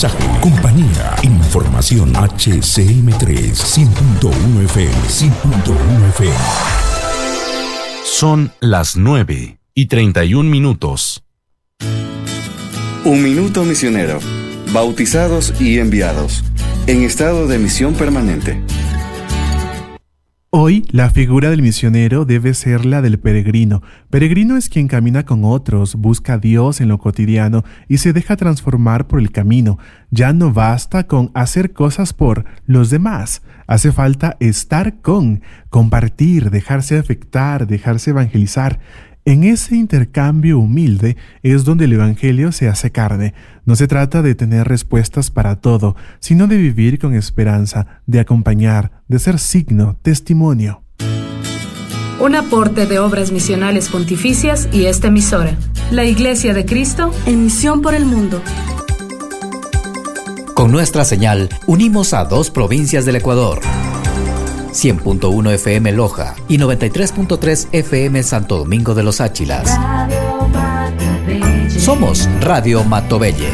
mensaje, compañía, información. HCM3 100.1 FM, 100.1 FM. Son las 9:31. Un minuto misionero. Bautizados y enviados. En estado de misión permanente. Hoy, la figura del misionero debe ser la del peregrino. Peregrino es quien camina con otros, busca a Dios en lo cotidiano y se deja transformar por el camino. Ya no basta con hacer cosas por los demás. Hace falta estar con, compartir, dejarse afectar, dejarse evangelizar. En ese intercambio humilde es donde el Evangelio se hace carne. No se trata de tener respuestas para todo, sino de vivir con esperanza, de acompañar, de ser signo, testimonio. Un aporte de Obras Misionales Pontificias y esta emisora. La Iglesia de Cristo en misión por el mundo. Con nuestra señal, unimos a 2 provincias del Ecuador. 100.1 FM Loja y 93.3 FM Santo Domingo de los Áchilas. Somos Radio Matobelle.